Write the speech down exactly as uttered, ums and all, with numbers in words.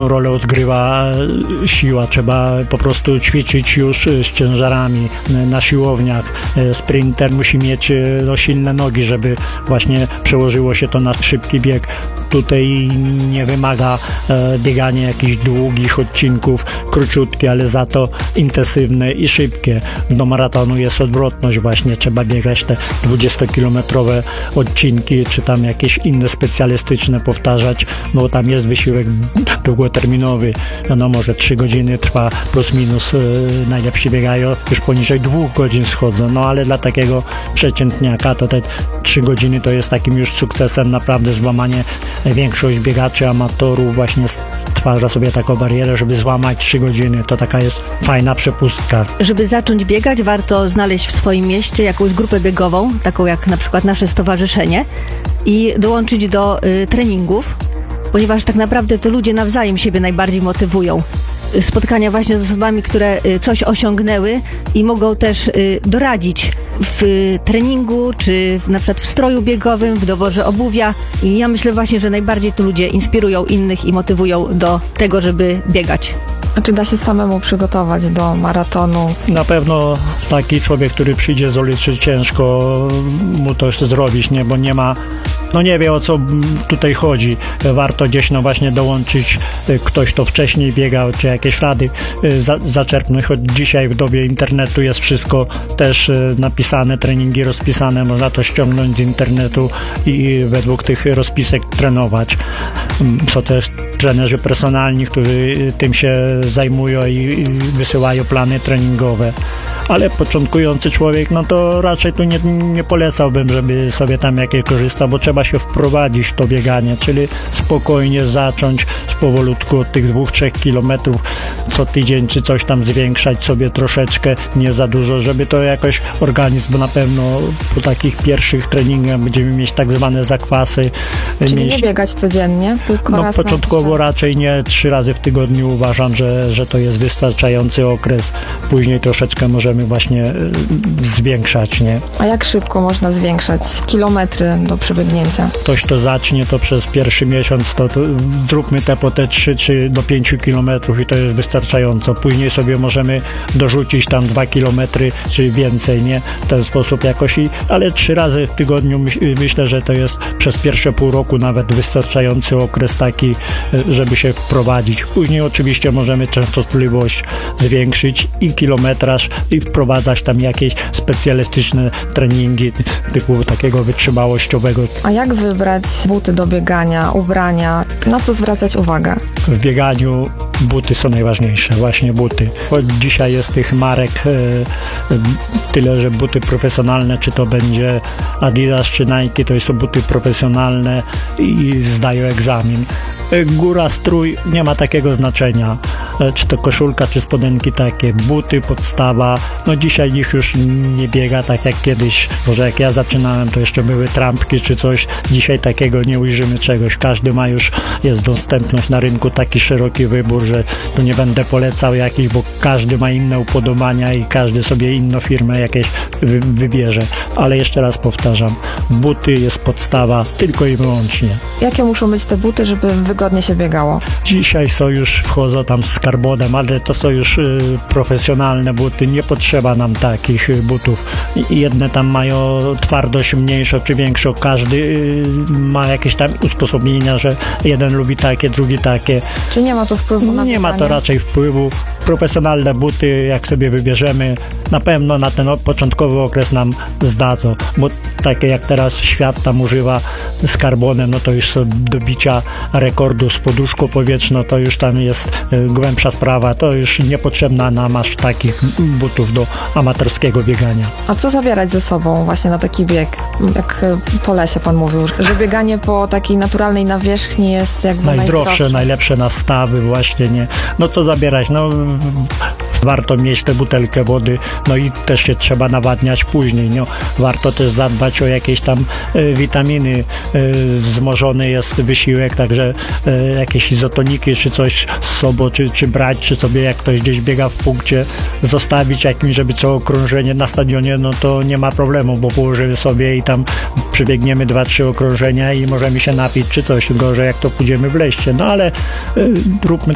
rolę odgrywa siła. Trzeba po prostu ćwiczyć już z ciężarami na siłowniach. Sprinter musi mieć no, silne nogi, żeby właśnie przełożyło się to na szybki bieg. Tutaj nie wymaga e, biegania jakichś długich odcinków, króciutkie, ale za to intensywne i szybkie. Do maratonu jest odwrotność właśnie, trzeba biegać te dwudziestokilometrowe odcinki, czy tam jakieś inne specjalistyczne powtarzać, no tam jest wysiłek długoterminowy, no może trzy godziny trwa plus minus, e, najlepsi biegają, już poniżej dwóch godzin schodzą, no ale dla takiego przeciętniaka to te trzy godziny to jest takim już sukcesem, naprawdę złamanie. Większość biegaczy, amatorów właśnie stwarza sobie taką barierę, żeby złamać trzy godziny. To taka jest fajna przepustka. Żeby zacząć biegać, warto znaleźć w swoim mieście jakąś grupę biegową, taką jak na przykład nasze stowarzyszenie, i dołączyć do y, treningów, ponieważ tak naprawdę to ludzie nawzajem siebie najbardziej motywują. Spotkania właśnie z osobami, które y, coś osiągnęły i mogą też y, doradzić w y, treningu, czy w, na przykład w stroju biegowym, w doborze obuwia. I ja myślę właśnie, że najbardziej to ludzie inspirują innych i motywują do tego, żeby biegać. A czy da się samemu przygotować do maratonu? Na pewno taki człowiek, który przyjdzie z ulicy, ciężko mu to zrobić, nie? Bo nie ma, no nie wie, o co tutaj chodzi. Warto gdzieś no właśnie dołączyć, ktoś to wcześniej biegał, czy jakieś rady za, zaczerpnąć. Choć dzisiaj w dobie internetu jest wszystko też napisane, treningi rozpisane, można to ściągnąć z internetu i według tych rozpisek trenować. Są też trenerzy personalni, którzy tym się zajmują i, i wysyłają plany treningowe. Ale początkujący człowiek, no to raczej tu nie, nie polecałbym, żeby sobie tam jakieś korzystał, bo trzeba się wprowadzić w to bieganie, czyli spokojnie zacząć z powolutku od tych dwóch, trzech kilometrów co tydzień, czy coś tam zwiększać sobie troszeczkę, nie za dużo, żeby to jakoś organizm, bo na pewno po takich pierwszych treningach będziemy mieć tak zwane zakwasy. Czyli mieć... nie biegać codziennie, tylko No raz początkowo na raczej nie, trzy razy w tygodniu uważam, że, że to jest wystarczający okres. Później troszeczkę możemy właśnie y, zwiększać, nie? A jak szybko można zwiększać kilometry do przebiegnięcia? Ktoś to zacznie, to przez pierwszy miesiąc to, to zróbmy te po te trzy czy do pięciu kilometrów i to jest wystarczająco. Później sobie możemy dorzucić tam dwa kilometry czy więcej, nie? W ten sposób jakoś, i, ale trzy razy w tygodniu myśl, myślę, że to jest przez pierwsze pół roku nawet wystarczający okres taki, żeby się wprowadzić. Później oczywiście możemy częstotliwość zwiększyć i kilometraż i wprowadzać tam jakieś specjalistyczne treningi typu takiego wytrzymałościowego. A jak wybrać buty do biegania, ubrania? Na co zwracać uwagę? W bieganiu buty są najważniejsze, właśnie buty. Choć dzisiaj jest tych marek e, tyle, że buty profesjonalne, czy to będzie Adidas, czy Nike, to są buty profesjonalne i zdają egzamin. Góra, strój, nie ma takiego znaczenia, czy to koszulka, czy spodenki takie, buty, podstawa, no dzisiaj ich już nie biega tak jak kiedyś, może jak ja zaczynałem, to jeszcze były trampki, czy coś, dzisiaj takiego nie ujrzymy czegoś, każdy ma już, jest dostępność na rynku, taki szeroki wybór, że tu nie będę polecał jakichś, bo każdy ma inne upodobania i każdy sobie inną firmę jakieś wy- wybierze, ale jeszcze raz powtarzam, buty jest podstawa tylko i wyłącznie. Jakie muszą być te buty, żeby wygodnie się biegało? Dzisiaj są już, wchodzą tam z karbonem, ale to są już y, profesjonalne buty, nie potrzeba nam takich y, butów. I jedne tam mają twardość mniejszą czy większą, każdy y, ma jakieś tam usposobienia, że jeden lubi takie, drugi takie. Czy nie ma to wpływu na Nie bieganie? ma to raczej wpływu. Profesjonalne buty, jak sobie wybierzemy, na pewno na ten początkowy okres nam zdadzą, bo takie jak teraz świat tam używa z karbonem, no to już są do bicia rekordu z poduszką powietrzną, to już tam jest y, głębsza sprawa, to już niepotrzebna nam aż takich butów do amatorskiego biegania. A co zabierać ze sobą właśnie na taki bieg? Jak po lesie pan mówił, że bieganie po takiej naturalnej nawierzchni jest jakby Najzdrowsze, najzdrowsze. najlepsze nastawy właśnie, nie? No co zabierać? No warto mieć tę butelkę wody, no i też się trzeba nawadniać później, no. Warto też zadbać o jakieś tam y, witaminy, y, wzmożony jest wysiłek, także y, jakieś izotoniki czy coś z sobą, czy, czy brać, czy sobie jak ktoś gdzieś biega w punkcie, zostawić jakimś, żeby co okrążenie na stadionie, no to nie ma problemu, bo położymy sobie i tam przebiegniemy dwa, trzy okrążenia i możemy się napić, czy coś gorzej, jak to pójdziemy w leście, no ale y, róbmy